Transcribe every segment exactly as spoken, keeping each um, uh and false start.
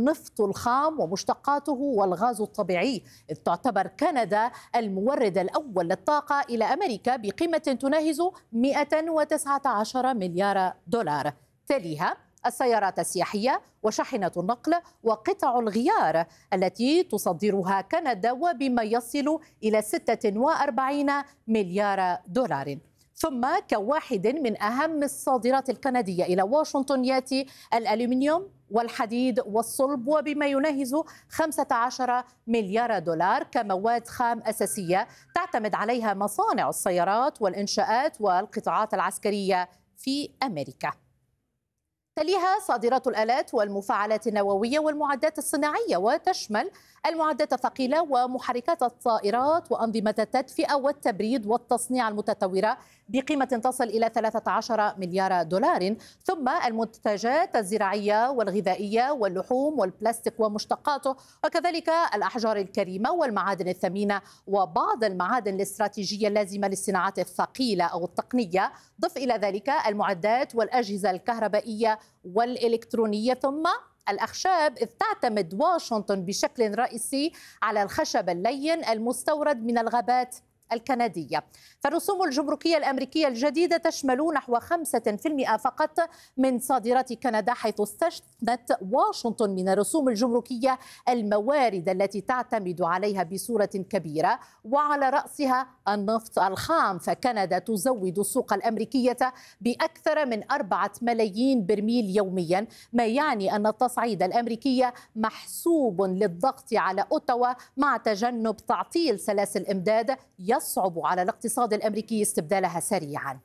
النفط الخام ومشتقاته والغاز الطبيعي، إذ تعتبر كندا المورد الأول للطاقة إلى أمريكا بقيمة تناهز مئة وتسعة عشر مليار دولار. تليها السيارات السياحية وشاحنة النقل وقطع الغيار التي تصدرها كندا وبما يصل إلى ستة وأربعين مليار دولار. ثم كواحد من أهم الصادرات الكندية إلى واشنطن يأتي الألومنيوم والحديد والصلب وبما يناهز خمسة عشر مليار دولار كمواد خام أساسية تعتمد عليها مصانع السيارات والإنشاءات والقطاعات العسكرية في أمريكا. تليها صادرات الآلات والمفاعلات النووية والمعدات الصناعية، وتشمل المعدات الثقيلة ومحركات الطائرات وأنظمة التدفئة والتبريد والتصنيع المتطورة بقيمة تصل إلى ثلاثة عشر مليار دولار، ثم المنتجات الزراعية والغذائية واللحوم والبلاستيك ومشتقاته، وكذلك الأحجار الكريمة والمعادن الثمينة وبعض المعادن الاستراتيجية اللازمة للصناعات الثقيلة أو التقنية. ضف إلى ذلك المعدات والأجهزة الكهربائية والإلكترونية، ثم الأخشاب، إذ تعتمد واشنطن بشكل رئيسي على الخشب اللين المستورد من الغابات الكندية. فالرسوم الجمركية الأمريكية الجديدة تشمل نحو خمسة بالمئة فقط من صادرات كندا، حيث استثنت واشنطن من الرسوم الجمركية الموارد التي تعتمد عليها بصورة كبيرة، وعلى رأسها النفط الخام. فكندا تزود السوق الأمريكية بأكثر من أربعة ملايين برميل يوميا، ما يعني أن التصعيد الأمريكي محسوب للضغط على أوتاوا مع تجنب تعطيل سلاسل إمداد يصعب على الاقتصاد الأمريكي استبدالها سريعا.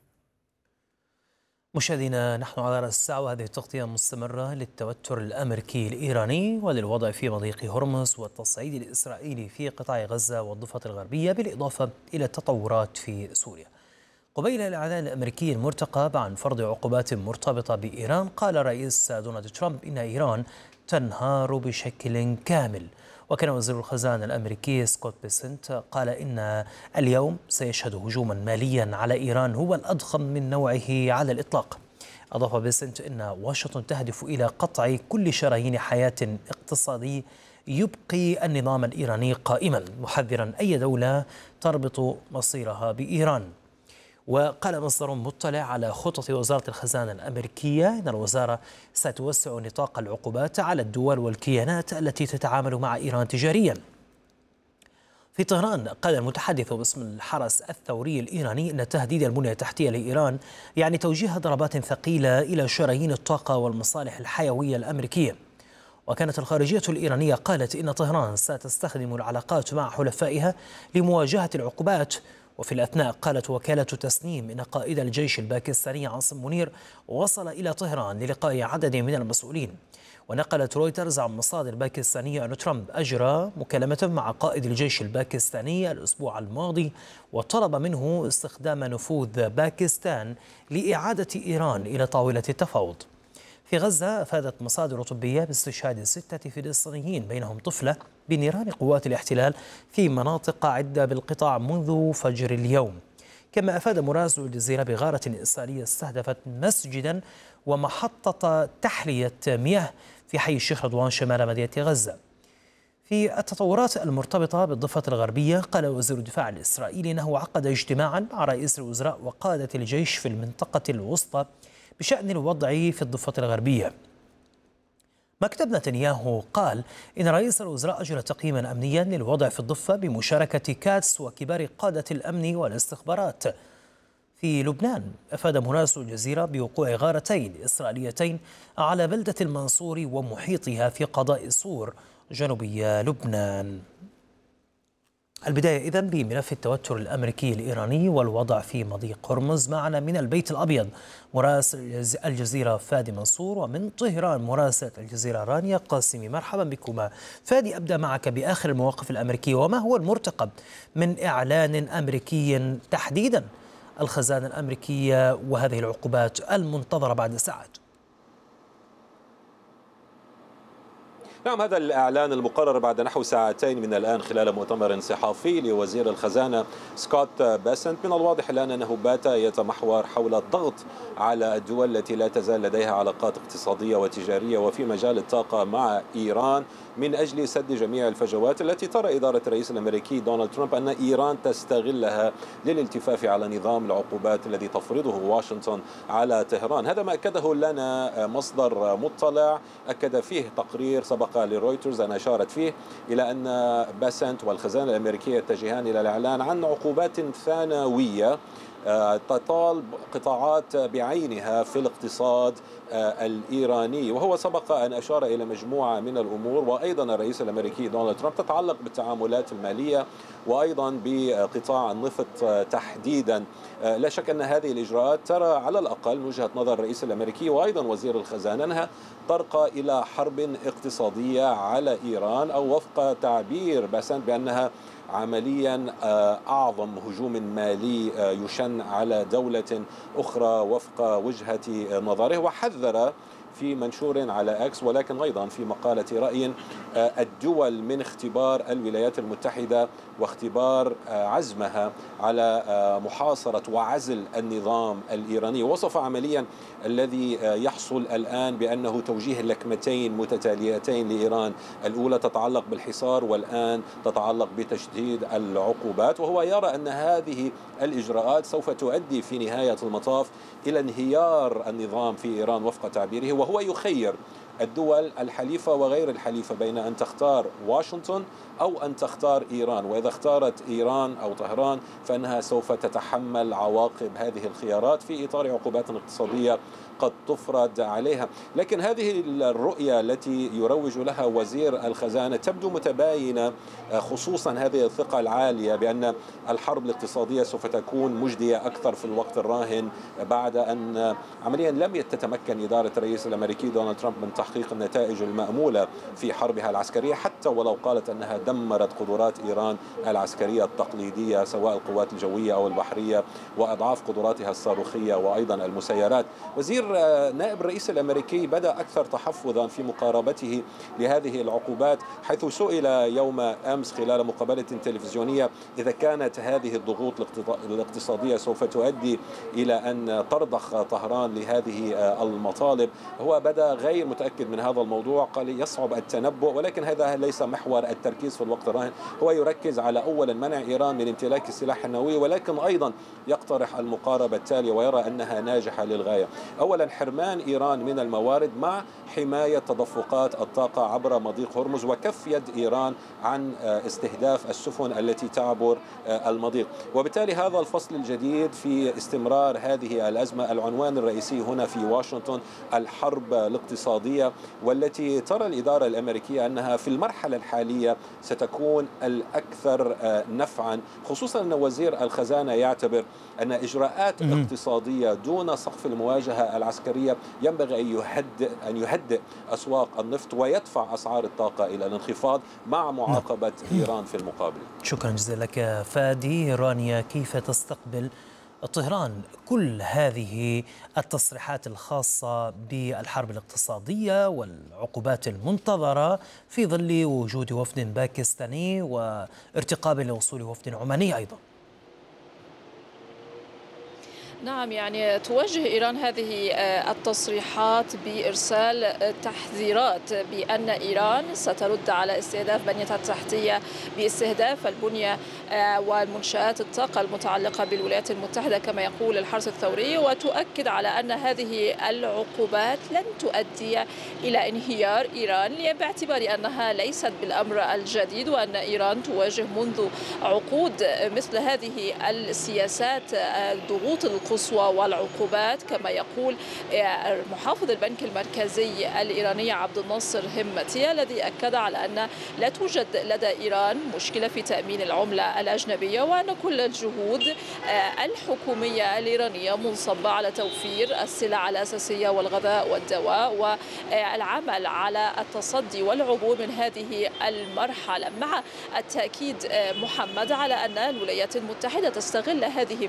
مشاهدينا، نحن على رأس الساعة وهذه التغطية مستمرة للتوتر الأمريكي الإيراني وللوضع في مضيق هرمز والتصعيد الإسرائيلي في قطاع غزة والضفة الغربية، بالإضافة إلى التطورات في سوريا. قبيل الإعلان الأمريكي المرتقب عن فرض عقوبات مرتبطة بإيران، قال الرئيس دونالد ترامب إن إيران تنهار بشكل كامل. وكان وزير الخزانة الأمريكي سكوت بيسنت قال إن اليوم سيشهد هجوما ماليا على إيران هو الأضخم من نوعه على الإطلاق. أضاف بيسنت إن واشنطن تهدف إلى قطع كل شرايين حياة اقتصادي يبقي النظام الإيراني قائما، محذرا أي دولة تربط مصيرها بإيران. وقال مصدر مطلع على خطط وزارة الخزانة الأمريكية إن الوزارة ستوسع نطاق العقوبات على الدول والكيانات التي تتعامل مع إيران تجاريا. في طهران قال المتحدث باسم الحرس الثوري الإيراني أن تهديد البنية التحتية لإيران يعني توجيه ضربات ثقيلة إلى شرايين الطاقة والمصالح الحيوية الأمريكية. وكانت الخارجية الإيرانية قالت إن طهران ستستخدم العلاقات مع حلفائها لمواجهة العقوبات. وفي الأثناء قالت وكالة تسنيم إن قائد الجيش الباكستاني عاصم منير وصل إلى طهران للقاء عدد من المسؤولين. ونقلت رويترز عن مصادر باكستانية أن ترامب أجرى مكالمة مع قائد الجيش الباكستاني الأسبوع الماضي وطلب منه استخدام نفوذ باكستان لإعادة إيران إلى طاولة التفاوض. في غزة أفادت مصادر طبية باستشهاد ستة فلسطينيين بينهم طفلة بنيران قوات الاحتلال في مناطق عدة بالقطاع منذ فجر اليوم. كما أفاد مراسل الجزيرة بغارة إسرائيلية استهدفت مسجدا ومحطة تحلية مياه في حي الشيخ رضوان شمال مدينة غزة. في التطورات المرتبطة بالضفة الغربية قال وزير الدفاع الإسرائيلي أنه عقد اجتماعا مع رئيس الوزراء وقادة الجيش في المنطقة الوسطى بشأن الوضع في الضفة الغربية. مكتب نتنياهو قال إن رئيس الوزراء أجرى تقييما أمنيا للوضع في الضفة بمشاركة كاتس وكبار قادة الأمن والاستخبارات. في لبنان أفاد مراسل الجزيرة بوقوع غارتين إسرائيليتين على بلدة المنصور ومحيطها في قضاء صور جنوبي لبنان. البداية إذن بملف التوتر الأمريكي الإيراني والوضع في مضيق هرمز. معنا من البيت الأبيض مراسل الجزيرة فادي منصور، ومن طهران مراسلة الجزيرة رانيا قاسمي. مرحبا بكما. فادي، أبدأ معك بآخر المواقف الأمريكية، وما هو المرتقب من إعلان أمريكي تحديدا الخزانة الأمريكية وهذه العقوبات المنتظرة بعد ساعات؟ نعم، هذا الإعلان المقرر بعد نحو ساعتين من الآن خلال مؤتمر صحفي لوزير الخزانة سكوت بيسنت. من الواضح الآن أنه بات يتمحور حول الضغط على الدول التي لا تزال لديها علاقات اقتصادية وتجارية وفي مجال الطاقة مع إيران من أجل سد جميع الفجوات التي ترى إدارة الرئيس الأمريكي دونالد ترامب أن إيران تستغلها للالتفاف على نظام العقوبات الذي تفرضه واشنطن على طهران. هذا ما أكده لنا مصدر مطلع أكد فيه تقرير سبق لرويترز أن أشارت فيه إلى أن باسنت والخزانة الأمريكية يتجهان إلى الإعلان عن عقوبات ثانوية تطال قطاعات بعينها في الاقتصاد الإيراني، وهو سبق أن أشار إلى مجموعة من الأمور وأيضا الرئيس الأمريكي دونالد ترامب تتعلق بالتعاملات المالية وأيضا بقطاع النفط تحديدا. لا شك أن هذه الإجراءات ترى على الأقل من وجهة نظر الرئيس الأمريكي وأيضا وزير الخزانة أنها ترقى إلى حرب اقتصادية على إيران، أو وفق تعبير باسنت بأنها عمليا أعظم هجوم مالي يشن على دولة أخرى وفق وجهة نظره. وحذر في منشور على اكس ولكن ايضا في مقاله راي الدول من اختبار الولايات المتحده واختبار عزمها على محاصره وعزل النظام الايراني. وصف عمليا الذي يحصل الان بانه توجيه لكمتين متتاليتين لايران، الاولى تتعلق بالحصار والان تتعلق بتشديد العقوبات، وهو يرى ان هذه الاجراءات سوف تؤدي في نهايه المطاف الى انهيار النظام في ايران وفق تعبيره. وهو يخير الدول الحليفة وغير الحليفة بين أن تختار واشنطن أو أن تختار إيران، وإذا اختارت إيران أو طهران فإنها سوف تتحمل عواقب هذه الخيارات في إطار عقوبات اقتصادية قد تفرض عليها. لكن هذه الرؤية التي يروج لها وزير الخزانة تبدو متباينة، خصوصا هذه الثقة العالية بأن الحرب الاقتصادية سوف تكون مجدية أكثر في الوقت الراهن بعد أن عمليا لم تتمكن إدارة الرئيس الأمريكي دونالد ترامب من تحقيق النتائج المأمولة في حربها العسكرية، حتى ولو قالت أنها دمرت قدرات إيران العسكرية التقليدية سواء القوات الجوية أو البحرية وأضعاف قدراتها الصاروخية وأيضا المسيرات. وزير نائب الرئيس الأمريكي بدأ أكثر تحفظا في مقاربته لهذه العقوبات، حيث سئل يوم أمس خلال مقابلة تلفزيونية إذا كانت هذه الضغوط الاقتصادية سوف تؤدي إلى أن ترضخ طهران لهذه المطالب. هو بدأ غير متأكد من هذا الموضوع، قال يصعب التنبؤ، ولكن هذا ليس محور التركيز في الوقت الراهن. هو يركز على أولا منع إيران من امتلاك السلاح النووي، ولكن أيضا يقترح المقاربة التالية ويرى أنها ناجحة للغاية. أولا حرمان إيران من الموارد مع حماية تدفقات الطاقة عبر مضيق هرمز وكف يد إيران عن استهداف السفن التي تعبر المضيق. وبالتالي هذا الفصل الجديد في استمرار هذه الأزمة العنوان الرئيسي هنا في واشنطن الحرب الاقتصادية، والتي ترى الإدارة الأمريكية أنها في المرحلة الحالية ستكون الأكثر نفعا، خصوصا أن وزير الخزانة يعتبر أن إجراءات اقتصادية دون سقف المواجهة العسكرية ينبغي أن يهدئ أن يهدئ أسواق النفط ويدفع أسعار الطاقة إلى الانخفاض مع معاقبة إيران في المقابل. شكرا جزيلا لك فادي. رانيا، كيف تستقبل طهران كل هذه التصريحات الخاصة بالحرب الاقتصادية والعقوبات المنتظرة في ظل وجود وفد باكستاني وارتقاب لوصول وفد عماني أيضا؟ نعم، يعني توجه إيران هذه التصريحات بإرسال تحذيرات بأن إيران سترد على استهداف بنيتها التحتية باستهداف البنية والمنشآت الطاقة المتعلقة بالولايات المتحدة كما يقول الحرس الثوري، وتؤكد على أن هذه العقوبات لن تؤدي إلى انهيار إيران باعتبار أنها ليست بالأمر الجديد، وأن إيران تواجه منذ عقود مثل هذه السياسات الضغوط القصوى والعقوبات. كما يقول محافظ البنك المركزي الإيراني عبد الناصر همتي الذي أكد على أن لا توجد لدى إيران مشكلة في تأمين العملة الأجنبية، وأن كل الجهود الحكومية الإيرانية منصبة على توفير السلع الأساسية والغذاء والدواء والعمل على التصدي والعبور من هذه المرحلة، مع التأكيد محمد على أن الولايات المتحدة تستغل هذه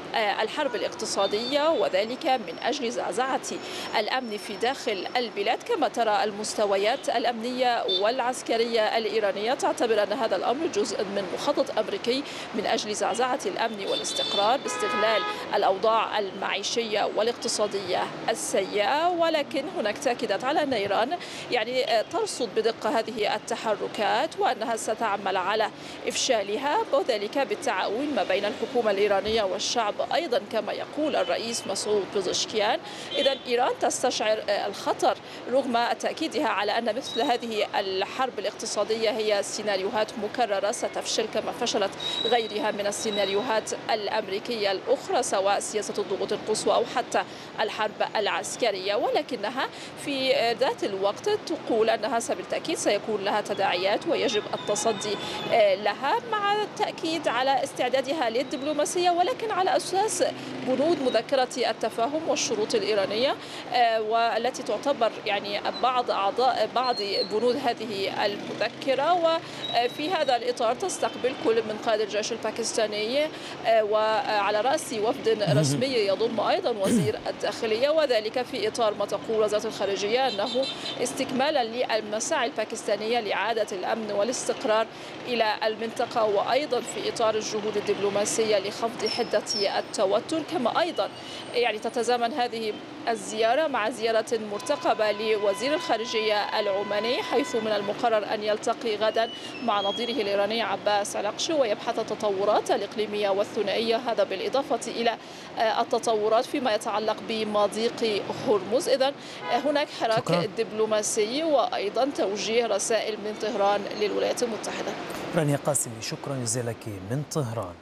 الحرب الاقتصادية، وذلك من أجل زعزعة الأمن في داخل البلاد. كما ترى المستويات الأمنية والعسكرية الإيرانية تعتبر أن هذا الأمر جزء من مخطط أمريكي من أجل زعزعة الأمن والاستقرار باستغلال الأوضاع المعيشية والاقتصادية السيئة. ولكن هناك تأكيدات على أن إيران يعني ترصد بدقة هذه التحركات وأنها ستعمل على إفشالها، وذلك بالتعاون ما بين الحكومة الإيرانية والشعب أيضا كما يقول الرئيس مسعود بزشكيان. إذن إيران تستشعر الخطر رغم تأكيدها على أن مثل هذه الحرب الاقتصادية هي سيناريوهات مكررة ستفشل كما فشلت غيرها من السيناريوهات الأمريكية الأخرى، سواء سياسة الضغوط القصوى أو حتى الحرب العسكرية. ولكنها في ذات الوقت تقول أنها بالتأكيد سيكون لها تداعيات ويجب التصدي لها، مع التأكيد على استعدادها للدبلوماسية، ولكن على أساس بنود مذكرة التفاهم والشروط الإيرانية، والتي تعتبر يعني بعض أعضاء بعض بنود هذه المذكرة. وفي هذا الإطار تستقبل كل من قائد الجيش الباكستاني وعلى رأس وفد رسمي يضم أيضا وزير الداخلية، وذلك في إطار ما تقول وزارة الخارجية أنه استكمالا للمساعي الباكستانية لإعادة الأمن والاستقرار إلى المنطقة، وأيضا في إطار الجهود الدبلوماسية لخفض حدة التوتر. كما أيضا يعني تتزامن هذه الزيارة مع زيارة مرتقبة لوزير الخارجية العماني، حيث من المقرر أن يلتقي غدا مع نظيره الإيراني عباس العقشي ويبحث التطورات الإقليمية والثنائية، هذا بالإضافة إلى التطورات فيما يتعلق بمضيق هرمز. إذن هناك حراك شكرا. دبلوماسي وأيضا توجيه رسائل من طهران للولايات المتحدة. رانيا قاسمي، شكرا جزيلا لك من طهران.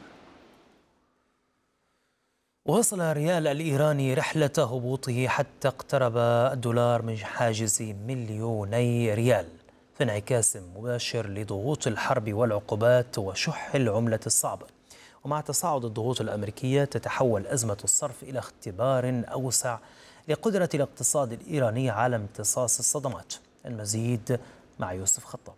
وصل الريال الإيراني رحلة هبوطه حتى اقترب الدولار من حاجز مليوني ريال، في انعكاس مباشر لضغوط الحرب والعقوبات وشح العملة الصعبة. ومع تصاعد الضغوط الأمريكية تتحول أزمة الصرف إلى اختبار أوسع لقدرة الاقتصاد الإيراني على امتصاص الصدمات. المزيد مع يوسف خطاب.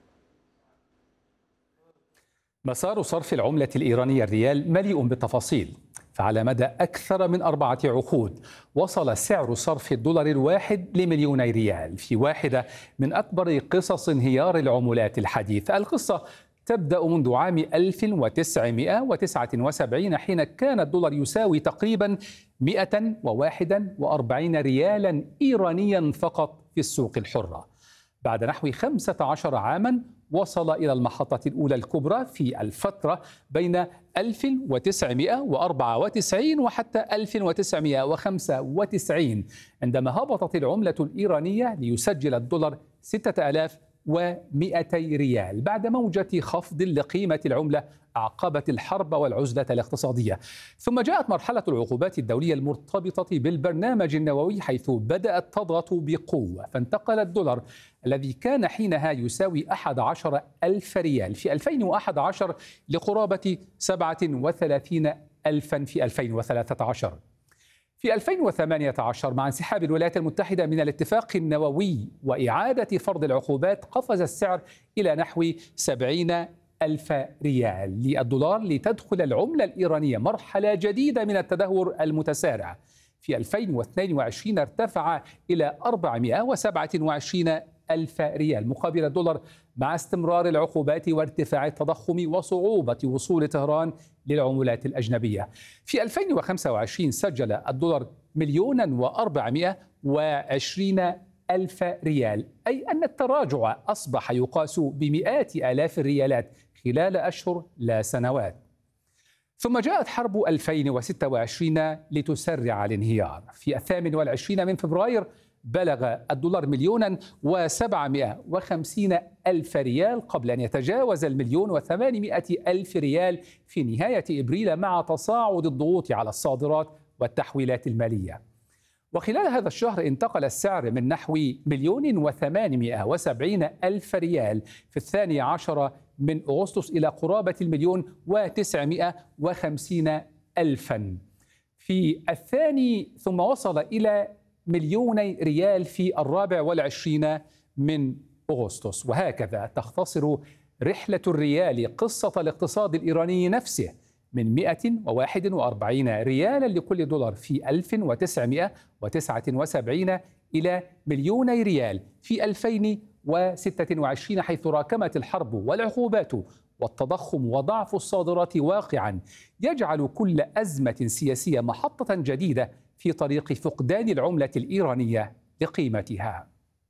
مسار صرف العملة الإيرانية الريال مليء بالتفاصيل، فعلى مدى أكثر من أربعة عقود وصل سعر صرف الدولار الواحد لمليوني ريال، في واحدة من أكبر قصص انهيار العملات الحديثة. القصة تبدأ منذ عام ألف وتسعمائة وتسعة وسبعين، حين كان الدولار يساوي تقريبا مئة وواحد وأربعين ريالا إيرانيا فقط في السوق الحرة. بعد نحو خمسة عشر عاما وصل إلى المحطة الأولى الكبرى في الفترة بين ألف وتسعمائة وأربعة وتسعين وحتى ألف وتسعمائة وخمسة وتسعين، عندما هبطت العملة الإيرانية ليسجل الدولار ستة آلاف ومئتي ريال بعد موجة خفض لقيمة العملة أعقبت الحرب والعزلة الاقتصادية. ثم جاءت مرحلة العقوبات الدولية المرتبطة بالبرنامج النووي، حيث بدأت تضغط بقوة، فانتقل الدولار الذي كان حينها يساوي أحد عشر ألف ريال في ألفين وأحد عشر لقرابة سبعة وثلاثين ألفا في ألفين وثلاثة عشر. في ألفين وثمانية عشر مع انسحاب الولايات المتحدة من الاتفاق النووي وإعادة فرض العقوبات قفز السعر إلى نحو سبعين ألف ريال للدولار، لتدخل العملة الإيرانية مرحلة جديدة من التدهور المتسارع. في ألفين واثنين وعشرين ارتفع إلى أربعمائة وسبعة وعشرين ألف ريال مقابل الدولار، مع استمرار العقوبات وارتفاع التضخم وصعوبة وصول طهران للعملات الأجنبية. في ألفين وخمسة وعشرين سجل الدولار مليونا وأربعمائة وعشرين ألف ريال، أي أن التراجع أصبح يقاس بمئات آلاف الريالات خلال أشهر لا سنوات. ثم جاءت حرب ألفين وستة وعشرين لتسرع الانهيار. في الثامن والعشرين من فبراير بلغ الدولار مليونا وسبعمائة وخمسين ألف ريال، قبل أن يتجاوز المليون وثمانمائة ألف ريال في نهاية إبريل، مع تصاعد الضغوط على الصادرات والتحويلات المالية. وخلال هذا الشهر انتقل السعر من نحو مليون وثمانمائة وسبعين ألف ريال في الثاني عشر من أغسطس إلى قرابة المليون وتسعمائة وخمسين ألفا في الثاني، ثم وصل إلى مليوني ريال في الرابع والعشرين من أغسطس. وهكذا تختصر رحلة الريال قصة الاقتصاد الإيراني نفسه من مئة وواحد وأربعين ريالا لكل دولار في ألف وتسعمئة وتسعة وسبعين إلى مليوني ريال في ألفين وستة وعشرين، حيث راكمت الحرب والعقوبات والتضخم وضعف الصادرات واقعا يجعل كل أزمة سياسية محطة جديدة في طريق فقدان العملة الإيرانية لقيمتها.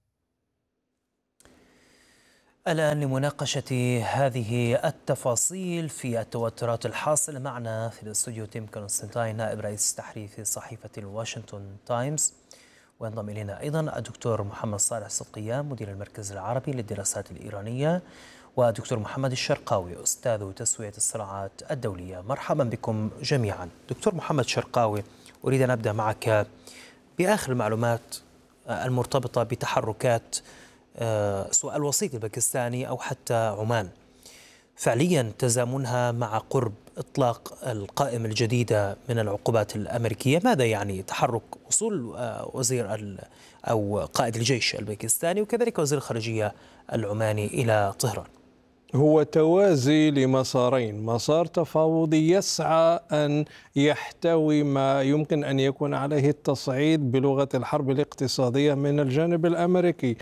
الآن لمناقشة هذه التفاصيل في التوترات الحاصلة معنا في الاستوديو تيم كونستانتاين، نائب رئيس تحرير صحيفة الواشنطن تايمز، وينضم إلينا أيضا الدكتور محمد صالح صدقيان مدير المركز العربي للدراسات الإيرانية، ودكتور محمد الشرقاوي أستاذ تسوية الصراعات الدولية. مرحبا بكم جميعا. دكتور محمد الشرقاوي، أريد أن أبدأ معك بآخر المعلومات المرتبطة بتحركات سواء الوسيط الباكستاني أو حتى عمان، فعليا تزامنها مع قرب إطلاق القائمة الجديدة من العقوبات الأمريكية. ماذا يعني تحرك وصول وزير أو قائد الجيش الباكستاني وكذلك وزير الخارجية العماني إلى طهران؟ هو توازي لمسارين، مسار تفاوضي يسعى أن يحتوي ما يمكن أن يكون عليه التصعيد بلغة الحرب الاقتصادية من الجانب الأمريكي.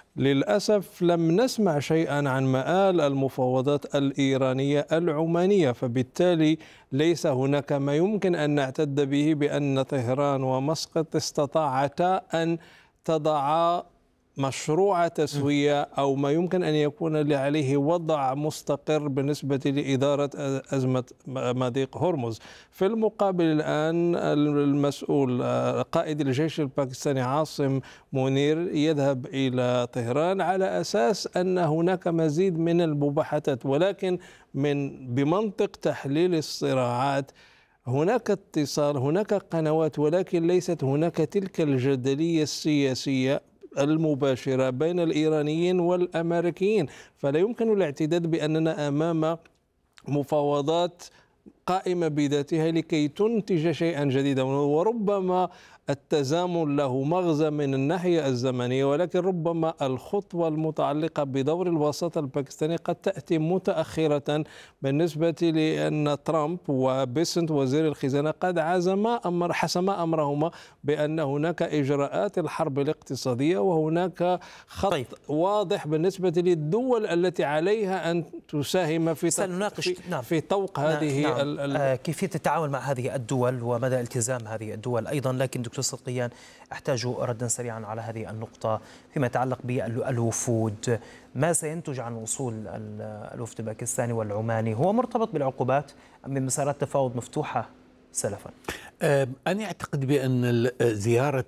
للأسف لم نسمع شيئا عن مآل المفاوضات الإيرانية العمانية، فبالتالي ليس هناك ما يمكن أن نعتد به بأن طهران ومسقط استطاعتا أن تضعا مشروع تسوية أو ما يمكن أن يكون عليه وضع مستقر بالنسبة لإدارة أزمة مضيق هرمز. في المقابل الآن المسؤول قائد الجيش الباكستاني عاصم منير يذهب إلى طهران على أساس أن هناك مزيد من المباحثات، ولكن من بمنطق تحليل الصراعات هناك اتصال، هناك قنوات، ولكن ليست هناك تلك الجدلية السياسية المباشرة بين الإيرانيين والأمريكيين. فلا يمكن الاعتداد بأننا أمام مفاوضات قائمة بذاتها لكي تنتج شيئا جديدا، وربما التزامن له مغزى من الناحية الزمنية، ولكن ربما الخطوة المتعلقة بدور الوساطة الباكستاني قد تأتي متأخرة بالنسبة لأن ترامب وبيسنت وزير الخزانة قد عزما أمر حسما أمرهما بأن هناك إجراءات الحرب الاقتصادية وهناك خط طيب. واضح بالنسبة للدول التي عليها أن تساهم في سنناقش نعم. في طوق هذه نعم. ال ال آه كيفية التعامل مع هذه الدول ومدى التزام هذه الدول أيضا. لكن دكتور صدقيان، أحتاج ردا سريعا على هذه النقطة فيما يتعلق بالوفود. ما سينتج عن وصول الوفد الباكستاني والعماني؟ هو مرتبط بالعقوبات أم بمسارات تفاوض مفتوحة سلفا؟ أنا أعتقد بأن زيارة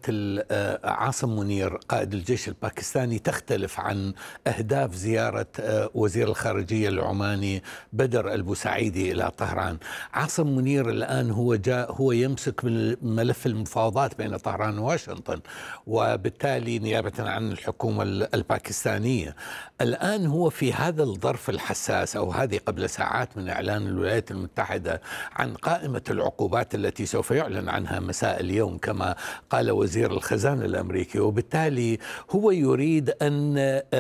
عاصم منير قائد الجيش الباكستاني تختلف عن أهداف زيارة وزير الخارجية العماني بدر البوسعيدي إلى طهران. عاصم منير الآن هو جاء هو يمسك من ملف المفاوضات بين طهران وواشنطن، وبالتالي نيابة عن الحكومة الباكستانية. الآن هو في هذا الظرف الحساس، أو هذه قبل ساعات من إعلان الولايات المتحدة عن قائمة العقوبات التي سوف يعلن عنها مساء اليوم كما قال وزير الخزانة الأمريكي، وبالتالي هو يريد أن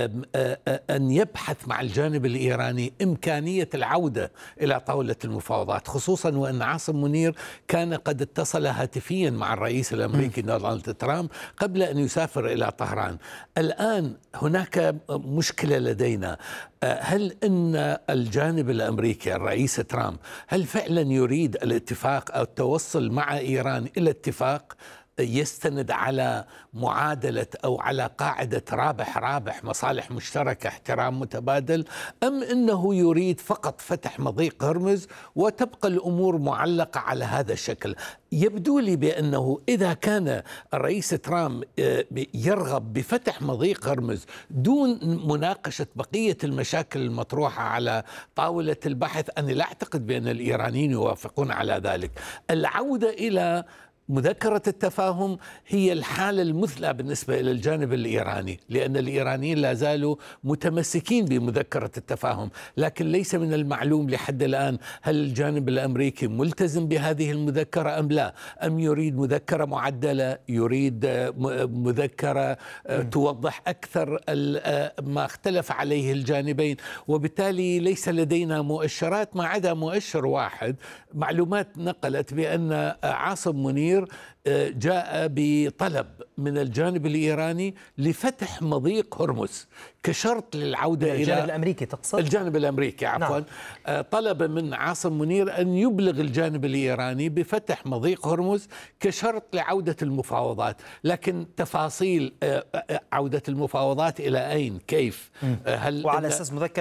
أن يبحث مع الجانب الإيراني إمكانية العودة إلى طاولة المفاوضات، خصوصا وأن عاصم منير كان قد اتصل هاتفيا مع الرئيس الأمريكي دونالد ترامب قبل أن يسافر إلى طهران. الآن هناك مشكلة لدينا، هل أن الجانب الأمريكي الرئيس ترامب هل فعلا يريد الاتفاق أو التوصل مع إيران إلى اتفاق يستند على معادلة أو على قاعدة رابح رابح، مصالح مشتركة، احترام متبادل، أم أنه يريد فقط فتح مضيق هرمز وتبقى الأمور معلقة على هذا الشكل؟ يبدو لي بأنه إذا كان الرئيس ترامب يرغب بفتح مضيق هرمز دون مناقشة بقية المشاكل المطروحة على طاولة البحث، أنا لا أعتقد بأن الإيرانيين يوافقون على ذلك. العودة إلى مذكرة التفاهم هي الحالة المثلى بالنسبة إلى الجانب الإيراني، لأن الإيرانيين لا زالوا متمسكين بمذكرة التفاهم، لكن ليس من المعلوم لحد الآن هل الجانب الأمريكي ملتزم بهذه المذكرة أم لا، أم يريد مذكرة معدلة، يريد مذكرة توضح أكثر ما اختلف عليه الجانبين. وبالتالي ليس لدينا مؤشرات ما عدا مؤشر واحد، معلومات نقلت بأن عاصم منير جاء بطلب من الجانب الإيراني لفتح مضيق هرمز كشرط للعودة إلى الجانب الأمريكي. تقصد الجانب الأمريكي عفوا. نعم. طلب من عاصم منير أن يبلغ الجانب الإيراني بفتح مضيق هرمز كشرط لعودة المفاوضات، لكن تفاصيل عودة المفاوضات إلى أين كيف هل وعلى أساس مذكرة